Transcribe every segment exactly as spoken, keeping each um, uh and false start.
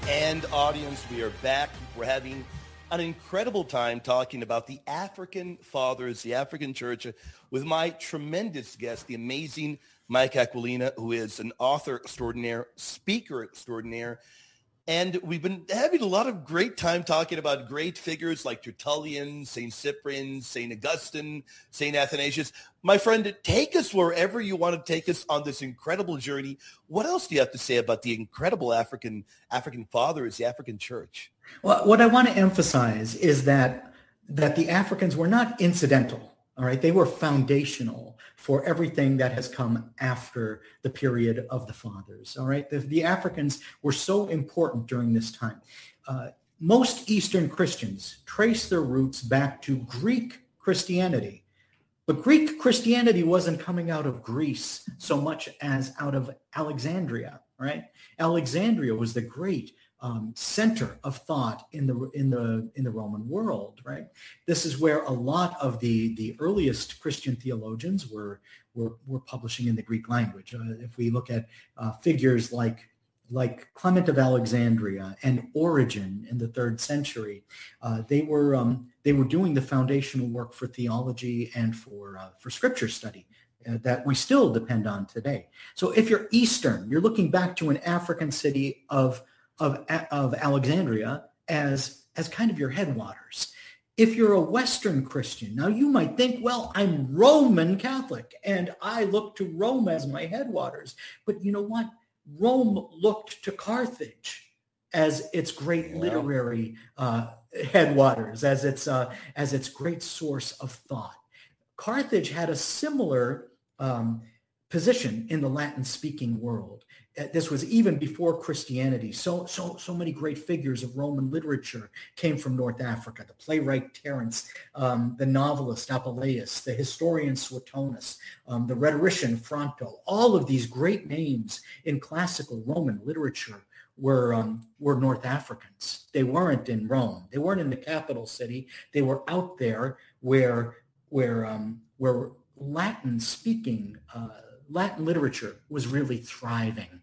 And audience, we are back. We're having an incredible time talking about the African fathers, the African church, with my tremendous guest, the amazing Mike Aquilina, who is an author extraordinaire, speaker extraordinaire. And we've been having a lot of great time talking about great figures like Tertullian, Saint Cyprian, Saint Augustine, Saint Athanasius. My friend, take us wherever you want to take us on this incredible journey. What else do you have to say about the incredible African African fathers, the African church? Well, what I want to emphasize is that that the Africans were not incidental. All right, they were foundational for everything that has come after the period of the fathers. All right, the, the Africans were so important during this time. Uh, most Eastern Christians trace their roots back to Greek Christianity, but Greek Christianity wasn't coming out of Greece so much as out of Alexandria. Right, Alexandria was the great Um, center of thought in the in the in the Roman world, right? This is where a lot of the the earliest Christian theologians were were were publishing in the Greek language. Uh, if we look at uh, figures like like Clement of Alexandria and Origen in the third century, uh, they were um, they were doing the foundational work for theology and for uh, for scripture study. Uh, that we still depend on today. So if you're Eastern, you're looking back to an African city of Of, of Alexandria as, as kind of your headwaters. If you're a Western Christian, now you might think, well, I'm Roman Catholic and I look to Rome as my headwaters. But you know what? Rome looked to Carthage as its great yeah. literary uh, headwaters, as its, uh, as its great source of thought. Carthage had a similar um, position in the Latin-speaking world. This was even before Christianity. So, so, so many great figures of Roman literature came from North Africa. The playwright Terence, um, the novelist Apuleius, the historian Suetonius, um, the rhetorician Fronto. All of these great names in classical Roman literature were um, were North Africans. They weren't in Rome. They weren't in the capital city. They were out there where where um, where Latin-speaking uh, Latin literature was really thriving.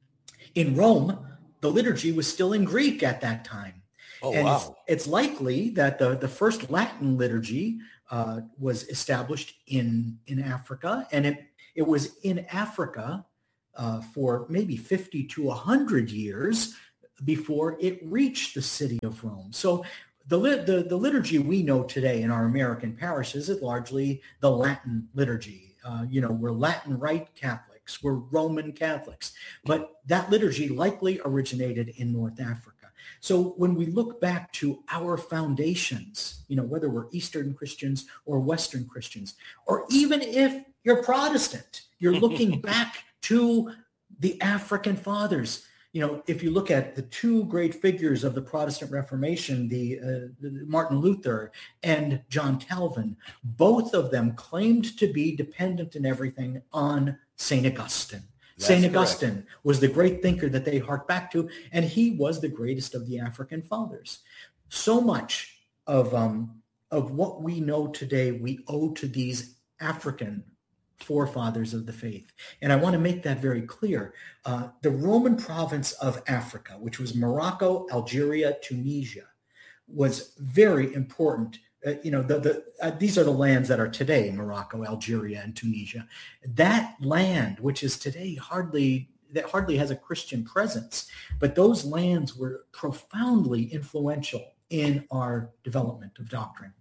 In Rome, the liturgy was still in Greek at that time. Oh, and wow. It's, it's likely that the, the first Latin liturgy uh, was established in, in Africa, and it, it was in Africa uh, for maybe fifty to one hundred years before it reached the city of Rome. So the, the, the liturgy we know today in our American parishes is largely the Latin liturgy. Uh, you know, we're Latin Rite Catholics, we're Roman Catholics, but that liturgy likely originated in North Africa. So when we look back to our foundations, you know, whether we're Eastern Christians or Western Christians, or even if you're Protestant, you're looking back to the African fathers. You know, if you look at the two great figures of the Protestant Reformation, the, uh, the Martin Luther and John Calvin, both of them claimed to be dependent in everything on Saint Augustine. Saint Augustine correct. was the great thinker that they hark back to, and he was the greatest of the African fathers. So much of um, of what we know today we owe to these African forefathers of the faith. And I want to make that very clear. Uh, the Roman province of Africa, which was Morocco, Algeria, Tunisia, was very important. Uh, you know, the, the, uh, these are the lands that are today Morocco, Algeria, and Tunisia. That land, which is today hardly, that hardly has a Christian presence, but those lands were profoundly influential in our development of doctrine.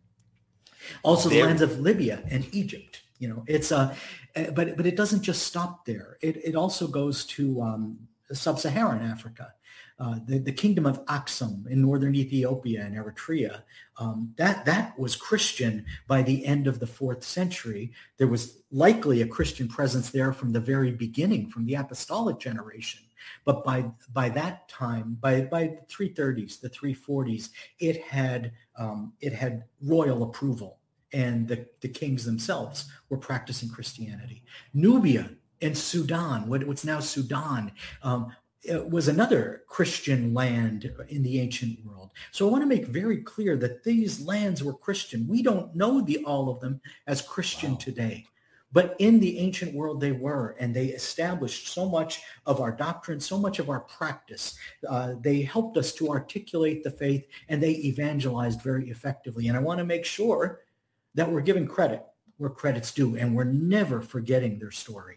Also, the lands of Libya and Egypt. You know, it's a, uh, but but it doesn't just stop there. It it also goes to um, sub-Saharan Africa, uh, the the kingdom of Aksum in northern Ethiopia and Eritrea. Um, that that was Christian by the end of the fourth century. There was likely a Christian presence there from the very beginning, from the apostolic generation. But by by that time, by by the three thirties, the three forties, it had um, it had royal approval. And the, the kings themselves were practicing Christianity. Nubia and Sudan, what, what's now Sudan, um, it was another Christian land in the ancient world. So I want to make very clear that these lands were Christian. We don't know the all of them as Christian wow. today. But in the ancient world, they were, and they established so much of our doctrine, so much of our practice. Uh, they helped us to articulate the faith, and they evangelized very effectively. And I want to make sure that we're giving credit where credit's due, and we're never forgetting their story.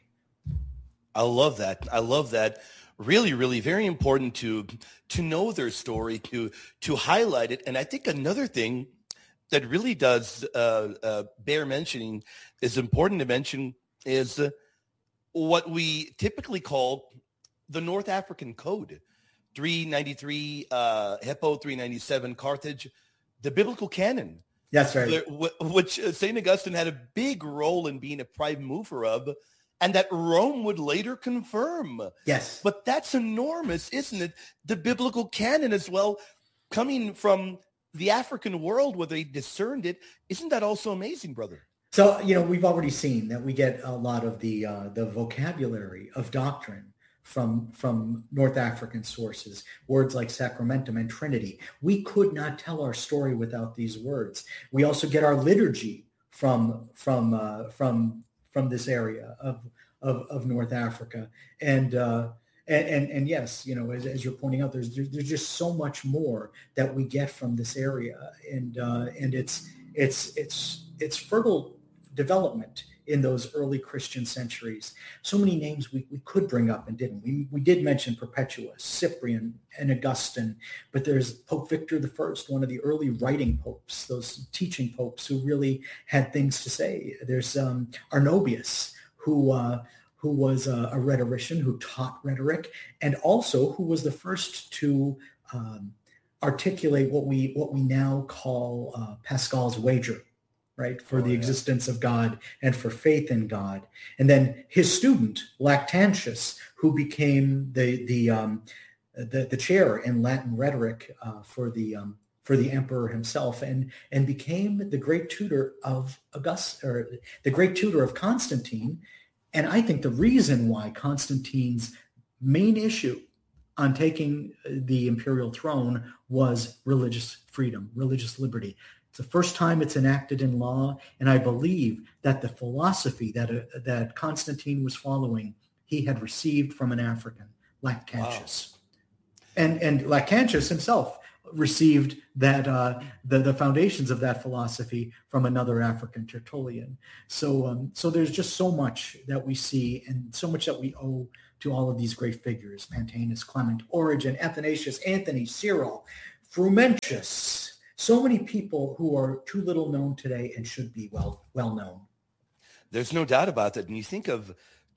I love that. I love that. Really, really very important to to know their story, to to highlight it. And I think another thing that really does uh, uh, bear mentioning, is important to mention, is uh, what we typically call the North African Code, three ninety-three, uh, Hippo three ninety-seven, Carthage, the biblical canon. That's right. The, which Saint Augustine had a big role in being a prime mover of, and that Rome would later confirm. Yes. But that's enormous, isn't it? The biblical canon as well, coming from the African world where they discerned it. Isn't that also amazing, brother? So, you know, we've already seen that we get a lot of the uh, the vocabulary of doctrine from from North African sources, words like sacramentum and Trinity. We could not tell our story without these words. We also get our liturgy from from uh, from from this area of of, of North Africa, and, uh, and and and yes, you know, as, as you're pointing out, there's there's just so much more that we get from this area, and uh, and it's it's it's it's fertile development in those early Christian centuries. So many names we, we could bring up and didn't. We we did mention Perpetuus, Cyprian, and Augustine, but there's Pope Victor the First, one of the early writing popes, those teaching popes who really had things to say. There's um, Arnobius, who uh, who was a, a rhetorician who taught rhetoric, and also who was the first to um, articulate what we what we now call uh, Pascal's wager, right, for oh, the yeah. existence of God and for faith in God. And then his student, Lactantius, who became the the um, the, the chair in Latin rhetoric uh, for the um, for the emperor himself, and and became the great tutor of August, or the great tutor of Constantine. And I think the reason why Constantine's main issue on taking the imperial throne was religious freedom, religious liberty. It's the first time it's enacted in law, and I believe that the philosophy that uh, that Constantine was following, he had received from an African, Lactantius. Wow. And and Lactantius himself received that uh, the the foundations of that philosophy from another African, Tertullian. So um, so there's just so much that we see, and so much that we owe to all of these great figures: Pantaenus, Clement, Origen, Athanasius, Anthony, Cyril, Frumentius. So many people who are too little known today and should be well well known. There's no doubt about that. And you think of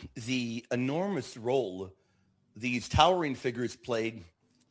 the enormous role these towering figures played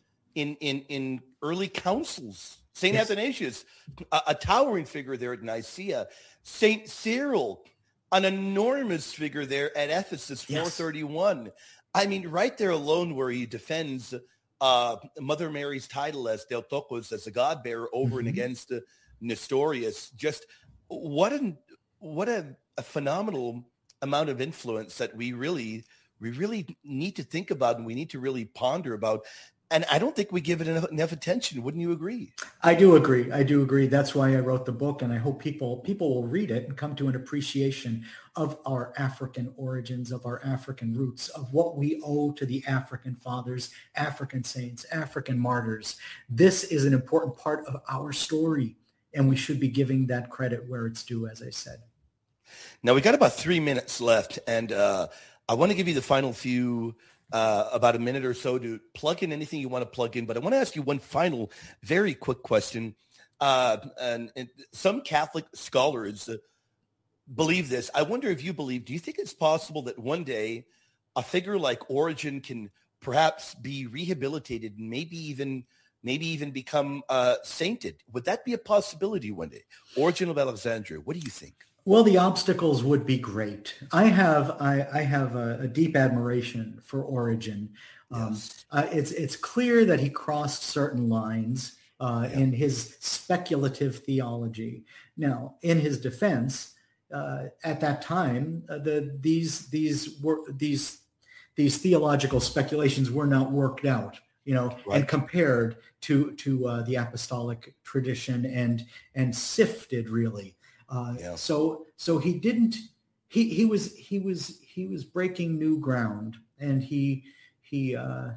in in, in early councils. Saint Yes. Athanasius, a, a towering figure there at Nicaea. Saint Cyril, an enormous figure there at Ephesus, four thirty-one. Yes. I mean, right there alone where he defends uh, Mother Mary's title as Theotokos, as a God bearer, over mm-hmm. and against uh, Nestorius. Just what an what a, a phenomenal amount of influence that we really we really need to think about, and we need to really ponder about. And I don't think we give it enough, enough attention. Wouldn't you agree? I do agree. I do agree. That's why I wrote the book, and I hope people people will read it and come to an appreciation of our African origins, of our African roots, of what we owe to the African fathers, African saints, African martyrs. This is an important part of our story, and we should be giving that credit where it's due, as I said. Now, we got about three minutes left, and uh, I want to give you the final few Uh, about a minute or so to plug in anything you want to plug in. But I want to ask you one final, very quick question. Uh, and, and some Catholic scholars uh, believe this. I wonder if you believe, do you think it's possible that one day a figure like Origen can perhaps be rehabilitated and maybe even maybe even become uh, sainted? Would that be a possibility one day? Origen of Alexandria, what do you think? Well, the obstacles would be great. I have I, I have a, a deep admiration for Origen. Um, yes. uh, it's it's clear that he crossed certain lines uh, yeah. in his speculative theology. Now, in his defense, uh, at that time, uh, the these these were these these theological speculations were not worked out, you know, right. and compared to to uh, the apostolic tradition and and sifted really. Uh, yeah. So, so he didn't he he was he was he was breaking new ground, and he he uh,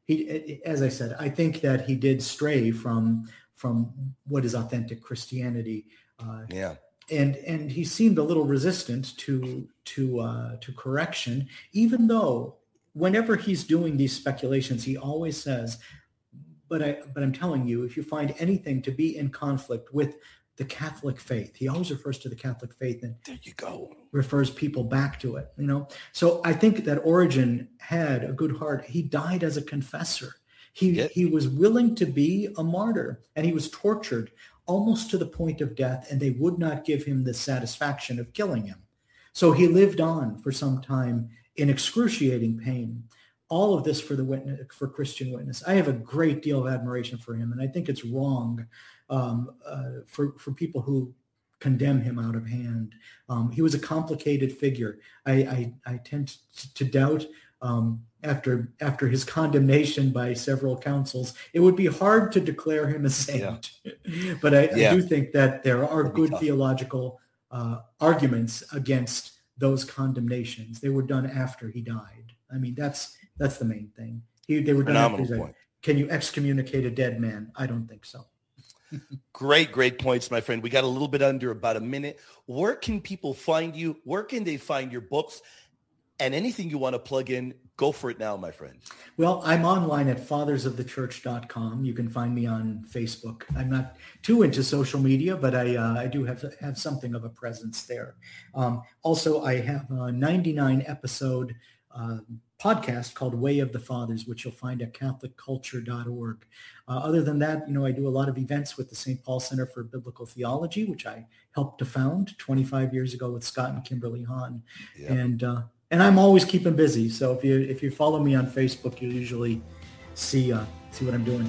he as I said, I think that he did stray from from what is authentic Christianity. Uh, yeah. And and he seemed a little resistant to to uh, to correction, even though whenever he's doing these speculations, he always says, "But I but I'm telling you, if you find anything to be in conflict with the Catholic faith," he always refers to the Catholic faith and there you go, refers people back to it. You know, so I think that Origen had a good heart. He died as a confessor. He Yep. he was willing to be a martyr, and he was tortured almost to the point of death, and they would not give him the satisfaction of killing him. So he lived on for some time in excruciating pain. All of this for the witness, for Christian witness. I have a great deal of admiration for him, and I think it's wrong um, uh, for for people who condemn him out of hand. Um, he was a complicated figure. I I, I tend to, to doubt. Um, after after his condemnation by several councils, it would be hard to declare him a saint. Yeah. But I, yeah. I do think that there are good tough. theological uh, arguments against those condemnations. They were done after he died. I mean, that's that's the main thing. He, they were done Phenomenal after he died. Can you excommunicate a dead man? I don't think so. Great, great points, my friend. We got a little bit under about a minute. Where can people find you? Where can they find your books? And anything you want to plug in, go for it now, my friend. Well, I'm online at fathers of the church dot com. You can find me on Facebook. I'm not too into social media, but I uh, I do have have something of a presence there. Um, also, I have a ninety-nine episode uh, podcast called Way of the Fathers, which you'll find at catholic culture dot org. Uh, other than that, you know, I do a lot of events with the Saint Paul Center for Biblical Theology, which I helped to found twenty-five years ago with Scott and Kimberly Hahn. Yep. And uh, And I'm always keeping busy. So if you if you follow me on Facebook, you usually see uh, see what I'm doing.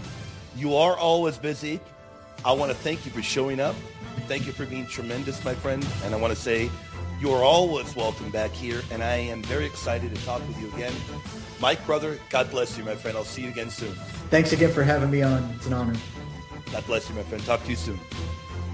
You are always busy. I want to thank you for showing up. Thank you for being tremendous, my friend. And I want to say you are always welcome back here. And I am very excited to talk with you again. Mike, brother, God bless you, my friend. I'll see you again soon. Thanks again for having me on. It's an honor. God bless you, my friend. Talk to you soon.